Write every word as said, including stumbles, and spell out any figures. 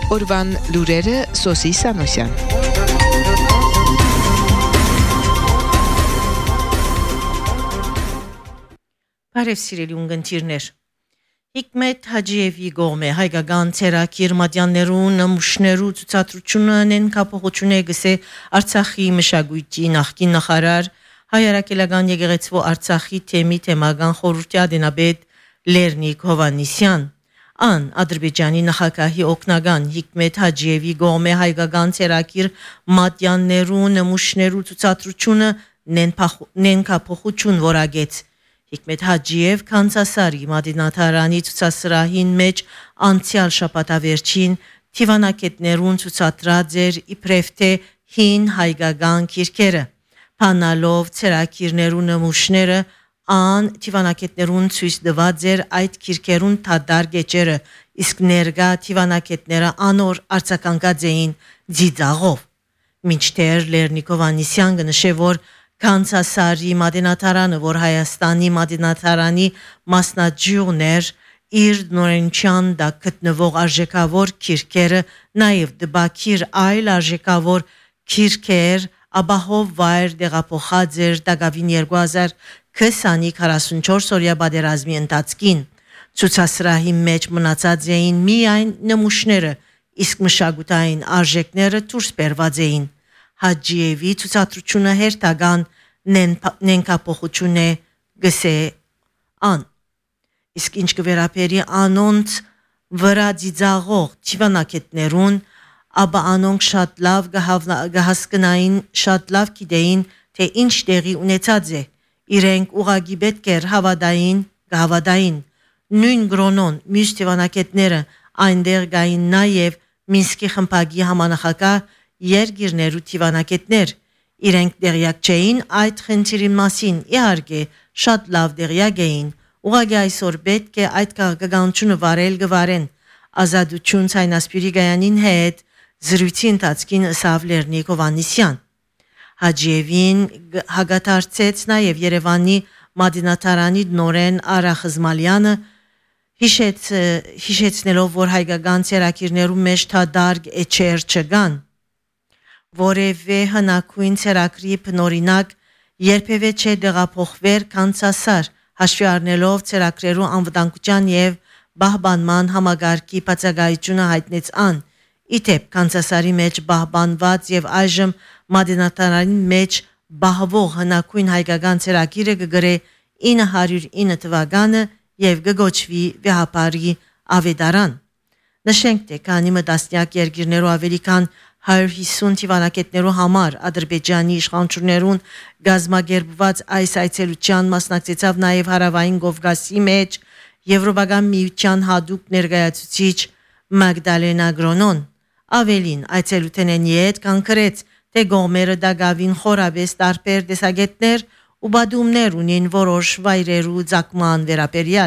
Օրվան լուրերը Սոսի Սանոսյան։ Բարև սիրելի ունգընտիրներ։ Հիկմետ Հաջիևի գողմե հայկական ցերակիր մատյաններու նմուշներու ցուցադրությունը նենկապողություն է գսե Արցախի մշակույթի նախկին նախարար հայրաքելական եկեղեցու Արցախի թեմի թեմական խորհրդի ադենաբեդ Լեռնիկ Հովանիսյան ան Ադրբեջանի նախագահի օգնական Հիկմետ Հաջիևի գողմե հայկական ցերակիր մատյաններու նմուշներու ցուցադրությունը նենկապողություն որագեց Հիկմետ Հաջիև Կանցասարի Մադինաթարանի ցուցասրահին մեջ անցյալ շաբաթավերջին թիվանակետներուն ցուցադրած էր իբրև թե հին հայկական քիրքերը փանալով ցերակիրներու նմուշները ան թիվանակետներուն ցույց տված էր այդ քիրքերուն թադար գեճերը իսկ ներկա թիվանակետները անոր արձականկած էին ձիծաղով մինչդեռ Լեռնիկ Հովանիսյան կնշե որ Կանցասարի Մադինաթարանը, որ Հայաստանի Մադինաթարանի մասնաճյուղն էր, իր նորենչյան դա գտնվող արժեքավոր քիրքերը, նաև դբակիր այլ արժեքավոր քիրքեր, ապահով վայր դեղափոխած էր դակավին երկու հազար քսանի քառասունչորս օրյա պատերազմի ընթացքին։ Ցուցասրահի մեջ մնացած էին միայն նմուշները, իսկ մշակութային արժեքները դուրս բերված էին։ Հաջիևի ցուցադրությունը հերթական նենկապողություն է գսե ան իսկ ինչ կվերապերի անոնց վրա ձիծաղող թիվանակետներուն ապա անոնք շատ լավ գահասկնային շատ լավ գիտեին թե ինչ տեղի ունեցած է իրենք ուղագի պետք էր հավատային գահավատային նույն գրոնոն մյուս թիվանակետները այնտեղ գային նաև Մինսկի խմբակի համանախագահ Երգիրներու թիվանակետներ իրենք դեղյակ չէին այդ խնդիրի մասին իհարկե շատ լավ դեղյակ էին ուղղակի այսօր պետք է այդ քաղաքականությունը վարել գվարեն ազատություն ցայնասպիրի գայանին հետ զրույցի ընթացքին ըսավ Լեռնիկ Հովանիսյան Հաջիևին հագաթարցեց նաև Երևանի Մադինաթարանի նորեն Արա Խզմալյանը հիշեց հիշեցնելով որ հայկական ցերակիրներու մեջ թադարգ էչեր չգան որևէ հնակույն ցերակրի բնորինակ երբևէ չէ դեղափոխվեր Կանցասար հաշվի առնելով ցերակրերու անվտանգության եւ բահբանման համագարկի բացակայությունը հայտնեց ան իթեպ Կանցասարի մեջ բահբանված եւ այժմ Մադինաթարանի մեջ բահվող հնակույն հայկական ցերակիրը կգրե ինը հարյուր ինը թվականը եւ կգոչվի վեհապարի ավետարան նշենք թե քանի մտածնյակ երկիրներու ավելի քան հարյուր հիսուն թիվանակետներու համար Ադրբեջանի իշխանություններուն գազագերբված այս այցելության մասնակցեցավ նաև հարավային Կովկասի մեջ Եվրոպական միության հատուկ ներկայացուցիչ Մագդալենա Գրոնոն ավելին այցելութենեն յետ կանգրեց թե գողմերը դակավին խորաբես տարբեր տեսակետներ ու բադումներ ունին որոշ վայրերու ցակման վերաբերյալ